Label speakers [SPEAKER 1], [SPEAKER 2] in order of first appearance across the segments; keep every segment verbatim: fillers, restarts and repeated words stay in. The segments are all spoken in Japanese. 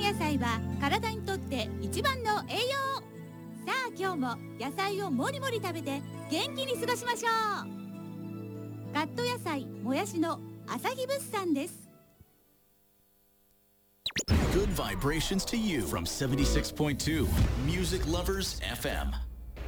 [SPEAKER 1] 野菜は体にとって一番の栄養。さあ今日も野菜をもりもり食べて元気に過ごしましょう。カット野菜もやしの朝日物産です。
[SPEAKER 2] Good vibrations to you from seventy-six point two Music Lovers エフエム.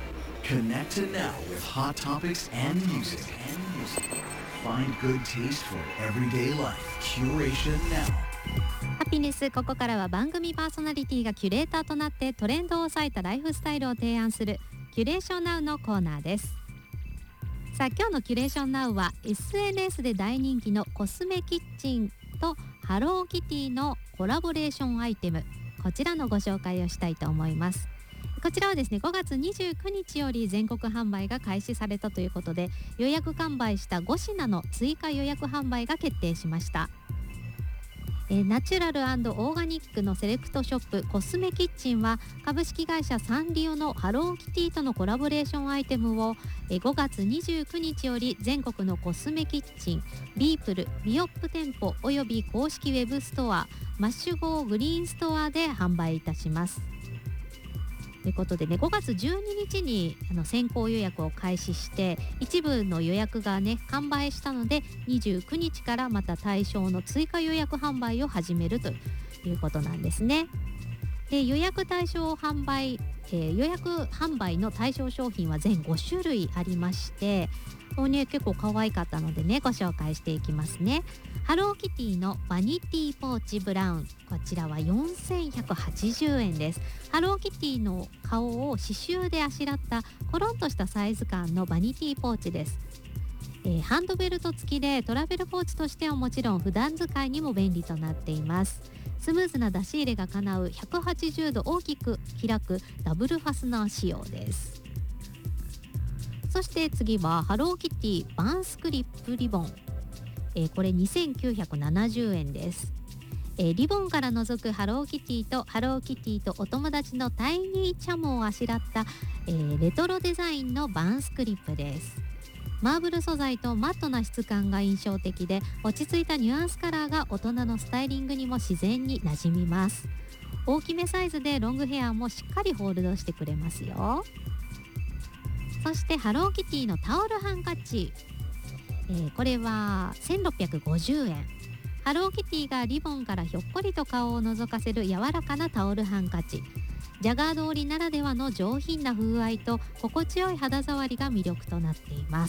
[SPEAKER 2] Connected now with hot topics and music. And music. Find good taste for everyday life. Curation now.
[SPEAKER 3] ハピネス、ここからは番組パーソナリティがキュレーターとなってトレンドを抑えたライフスタイルを提案するキュレーションナウのコーナーです。さあ今日のキュレーションナウは エスエヌエス で大人気のコスメキッチンとハローキティのコラボレーションアイテム、こちらのご紹介をしたいと思います。こちらはですねごがつにじゅうくにちより全国販売が開始されたということで、予約完売したごしなの追加予約販売が決定しました。えナチュラル&オーガニックのセレクトショップコスメキッチンは株式会社サンリオのハローキティとのコラボレーションアイテムをえごがつにじゅうくにちより全国のコスメキッチン、ビープル、ビオップ店舗および公式ウェブストアマッシュゴーグリーンストアで販売いたします。ということでね、ごがつじゅうににちにあの先行予約を開始して一部の予約がね完売したので、にじゅうくにちからまた対象の追加予約販売を始めるということなんですね。で予約対象販売、えー、予約販売の対象商品は全ごしゅるいありまして、これね結構可愛かったのでねご紹介していきますね。ハローキティのバニティポーチブラウン、こちらはよんせんひゃくはちじゅうえんです。ハローキティの顔を刺繍であしらったコロンとしたサイズ感のバニティポーチです。えー、ハンドベルト付きでトラベルポーチとしてはもちろん普段使いにも便利となっています。スムーズな出し入れが叶うひゃくはちじゅうど大きく開くダブルファスナー仕様です。そして次はハローキティバンスクリップリボン、えー、これにせんきゅうひゃくななじゅうえんです。えー、リボンから覗くハローキティとハローキティとお友達のタイニーチャムをあしらった、えー、レトロデザインのバンスクリップです。マーブル素材とマットな質感が印象的で、落ち着いたニュアンスカラーが大人のスタイリングにも自然に馴染みます。大きめサイズでロングヘアもしっかりホールドしてくれますよ。そしてハローキティのタオルハンカチ、えー、これはせんろっぴゃくごじゅうえん。ハローキティがリボンからひょっこりと顔を覗かせる柔らかなタオルハンカチ、ジャガード織りならではの上品な風合いと心地よい肌触りが魅力となっています。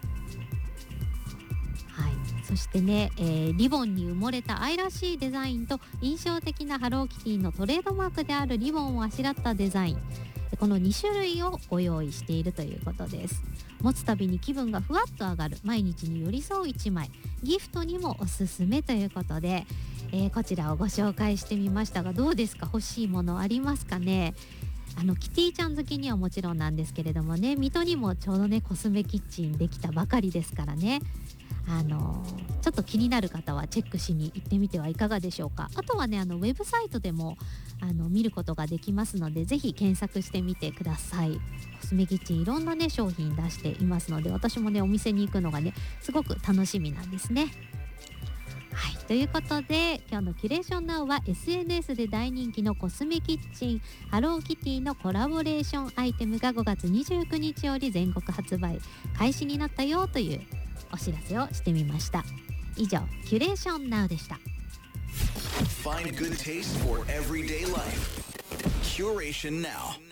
[SPEAKER 3] はい、そしてね、えー、リボンに埋もれた愛らしいデザインと印象的なハローキティのトレードマークであるリボンをあしらったデザイン、このにしゅるいをご用意しているということです。持つたびに気分がふわっと上がる、毎日に寄り添ういちまい、ギフトにもおすすめということで、えー、こちらをご紹介してみましたが、どうですか、欲しいものありますかね。あのキティちゃん好きにはもちろんなんですけれどもね、水戸にもちょうどねコスメキッチンできたばかりですからね、あのー、ちょっと気になる方はチェックしに行ってみてはいかがでしょうか。あとはねあのウェブサイトでもあの見ることができますので、ぜひ検索してみてください。コスメキッチンいろんなね商品出していますので、私もねお店に行くのがねすごく楽しみなんですね。はい、ということで今日のキュレーションナウは エスエヌエス で大人気のコスメキッチンハローキティのコラボレーションアイテムがごがつにじゅうくにちより全国発売開始になったよというお知らせをしてみました。以上キュレーションナウでした。
[SPEAKER 2] Find good taste for everyday life. Curation now.